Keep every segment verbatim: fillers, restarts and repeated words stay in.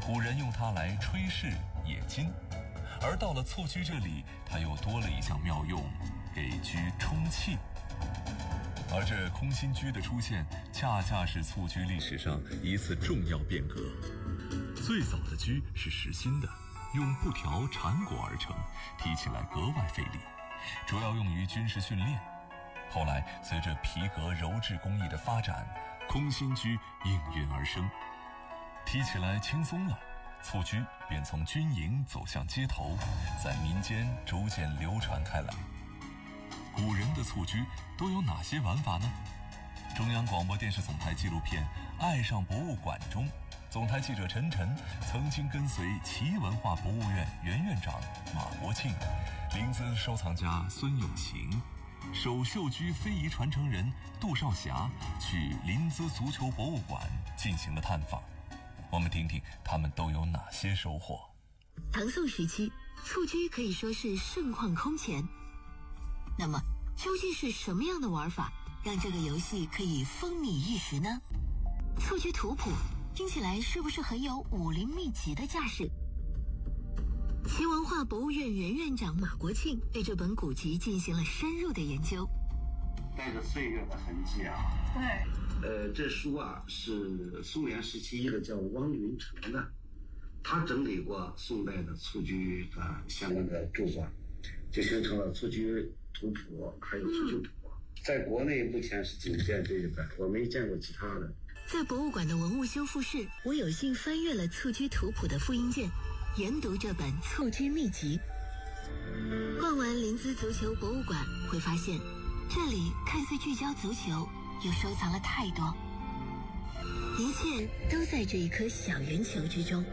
古人用它来吹拭冶金，而到了蹴鞠这里，它又多了一项妙用，给鞠充气。而这空心鞠的出现，恰恰是蹴鞠历史上一次重要变革。最早的鞠是实心的，用布条缠裹而成，提起来格外费力，主要用于军事训练。后来随着皮革鞣制工艺的发展，空心鞠应运而生，提起来轻松了，蹴鞠便从军营走向街头，在民间逐渐流传开来。古人的蹴鞠都有哪些玩法呢？中央广播电视总台纪录片《爱上博物馆》中，总台记者陈晨曾经跟随齐文化博物院原院长马国庆、临淄收藏家孙永行、首秀鞠非遗传承人杜少霞去临淄足球博物馆进行了探访。我们听听他们都有哪些收获。 唐宋时期，蹴鞠可以说是盛况空前。那么究竟是什么样的玩法让这个游戏可以风靡一时呢？蹴鞠图谱听起来是不是很有武林秘籍的架势？齐文化博物院原院长马国庆对这本古籍进行了深入的研究。 带着岁月的痕迹啊。对。呃，这书啊是宋元时期一个叫汪云成的，他整理过宋代的蹴鞠的相关的著作，就形成了蹴鞠图谱，还有蹴鞠图。嗯，在国内目前是仅见这一本，我没见过其他的。 在博物馆的文物修复室，我有幸翻阅了蹴鞠图谱的复印件，研读这本蹴鞠秘籍。逛完临淄足球博物馆，会发现这里看似聚焦足球，又收藏了太多，一切都在这一颗小圆球之中。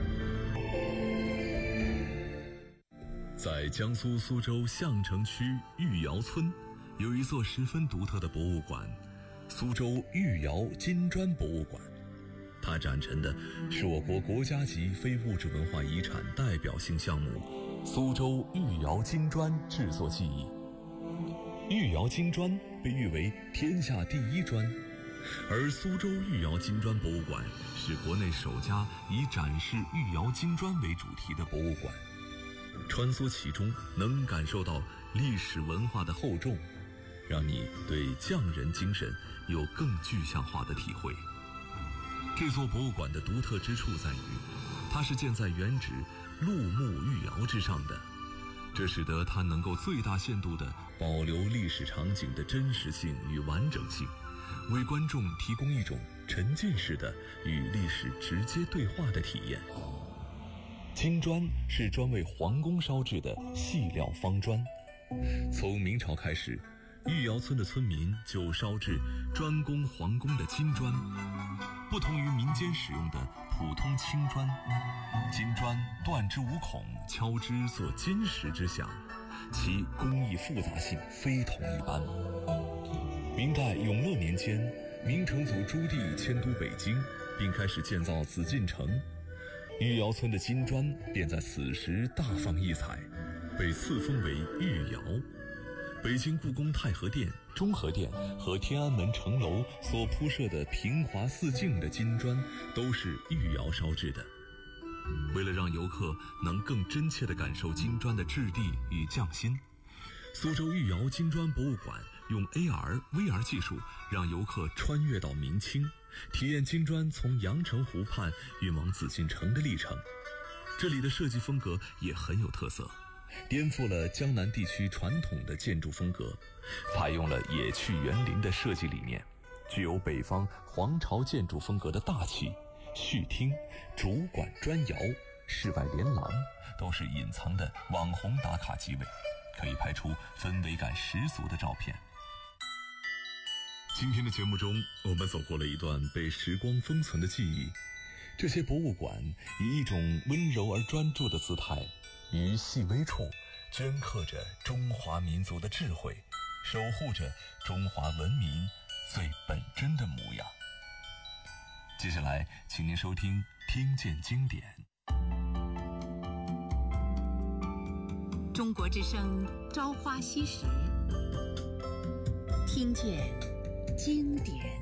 在江苏苏州相城区玉窑村，有一座十分独特的博物馆——苏州玉窑金砖博物馆。它展陈的是我国国家级非物质文化遗产代表性项目——苏州玉窑金砖制作技艺。玉窑金砖被誉为天下第一砖，而苏州玉窑金砖博物馆是国内首家以展示玉窑金砖为主题的博物馆。穿梭其中，能感受到历史文化的厚重，让你对匠人精神有更具象化的体会。这座博物馆的独特之处在于，它是建在原址陆木玉窑之上的，这使得它能够最大限度地保留历史场景的真实性与完整性，为观众提供一种沉浸式的与历史直接对话的体验。金砖是专为皇宫烧制的细料方砖，从明朝开始，玉窑村的村民就烧制专供皇宫的金砖。不同于民间使用的普通青砖，金砖断之无孔，敲之作金石之响，其工艺复杂性非同一般。明代永乐年间，明成祖朱棣迁都北京，并开始建造紫禁城，玉窑村的金砖便在此时大放异彩，被赐封为玉窑。北京故宫太和殿、中和殿和天安门城楼所铺设的平华四镜的金砖都是玉窑烧制的。为了让游客能更真切地感受金砖的质地与匠心，苏州玉窑金砖博物馆用 A R、V R 技术让游客穿越到明清，体验金砖从阳澄湖畔运往紫禁城的历程。这里的设计风格也很有特色，颠覆了江南地区传统的建筑风格，采用了野趣园林的设计理念，具有北方皇朝建筑风格的大气。序厅、主管砖窑、室外连廊都是隐藏的网红打卡机位，可以拍出氛围感十足的照片。今天的节目中，我们走过了一段被时光封存的记忆。这些博物馆以一种温柔而专注的姿态，于细微处镌刻着中华民族的智慧，守护着中华文明最本真的模样。接下来请您收听听见经典。 中国之声朝花夕拾，听见经典。